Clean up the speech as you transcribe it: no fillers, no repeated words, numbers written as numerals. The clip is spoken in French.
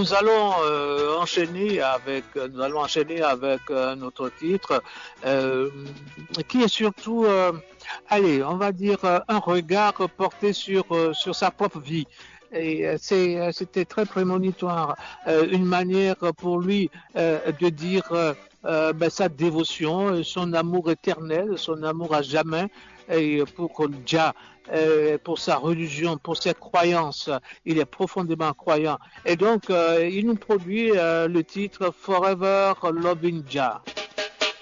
nous allons enchaîner avec notre titre, qui est surtout, on va dire, un regard porté sur sa propre vie. Et c'était très prémonitoire, une manière pour lui de dire sa dévotion, son amour éternel, son amour à jamais, et pour Jah, pour sa religion, pour ses croyances. Il est profondément croyant. Et donc, il nous produit le titre Forever Loving Jah.